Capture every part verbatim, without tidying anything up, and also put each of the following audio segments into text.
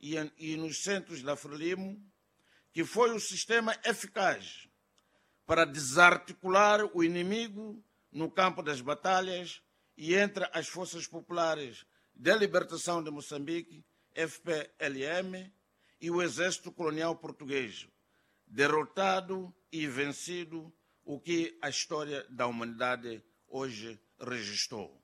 e nos centros da Frelimo, que foi o sistema eficaz para desarticular o inimigo no campo das batalhas e entre as Forças Populares de Libertação de Moçambique, F P L M, e o Exército Colonial Português, derrotado e vencido, o que a história da humanidade hoje registrou.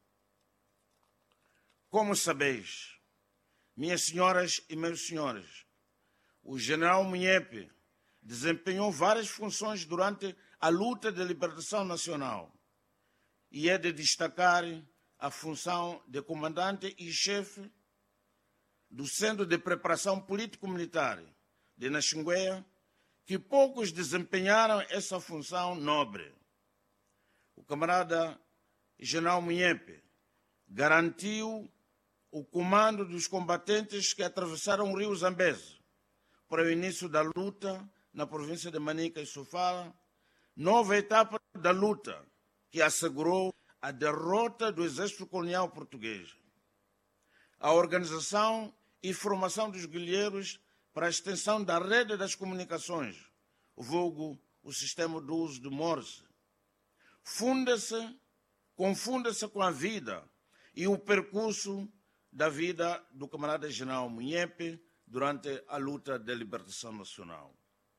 Como sabeis, minhas senhoras e meus senhores, o general Munyepe desempenhou várias funções durante a luta de libertação nacional e é de destacar a função de comandante e chefe do Centro de Preparação Político-Militar de Naxinguéia, que poucos desempenharam essa função nobre. O camarada general Munyepe garantiu o comando dos combatentes que atravessaram o rio Zambeze para o início da luta na província de Manica e Sofala, nova etapa da luta que assegurou a derrota do exército colonial português. A organização e formação dos guerrilheiros para a extensão da rede das comunicações, o vulgo o sistema do uso de Morse, funda-se, confunda-se com a vida e o percurso da vida do camarada general Munyepe durante a luta de libertação nacional.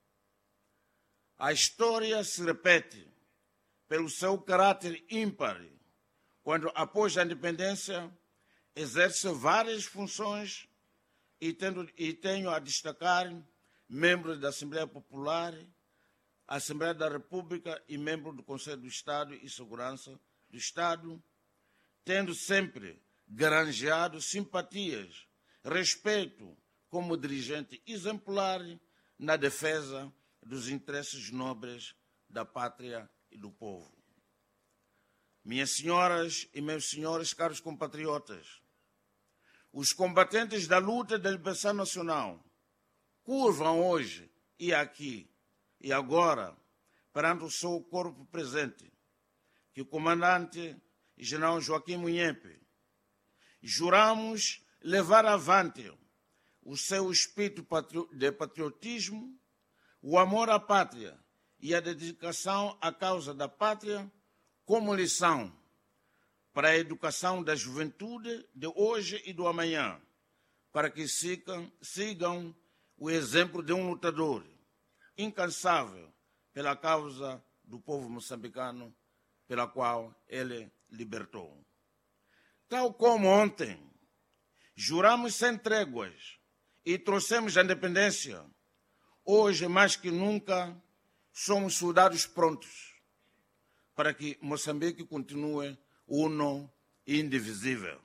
A história se repete pelo seu caráter ímpar, quando, após a independência, exerce várias funções e, tendo, e tenho a destacar membro da Assembleia Popular, Assembleia da República e membro do Conselho do Estado e Segurança do Estado, tendo sempre granjeado simpatias, respeito como dirigente exemplar na defesa dos interesses nobres da pátria e do povo. Minhas senhoras e meus senhores, caros compatriotas, os combatentes da luta da libertação nacional curvam hoje e aqui e agora perante o seu corpo presente, que o comandante general Joaquim Munyepe juramos levar avante o seu espírito de patriotismo, o amor à pátria e a dedicação à causa da pátria como lição para a educação da juventude de hoje e do amanhã, para que sigam, sigam o exemplo de um lutador incansável pela causa do povo moçambicano, pela qual ele libertou. Tal como ontem, juramos sem tréguas e trouxemos a independência, hoje mais que nunca somos soldados prontos para que Moçambique continue uno e indivisível.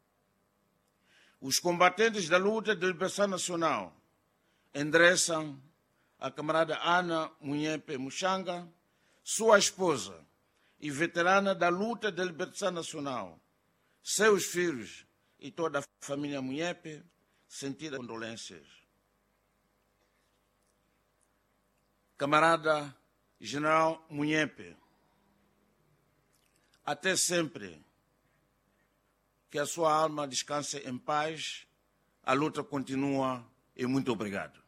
Os combatentes da luta de libertação nacional endereçam a camarada Ana Munyepe Muxanga, sua esposa e veterana da luta de libertação nacional, seus filhos e toda a família Munyepe, sentidas condolências. Camarada general Munyepe, até sempre, que a sua alma descanse em paz, a luta continua e muito obrigado.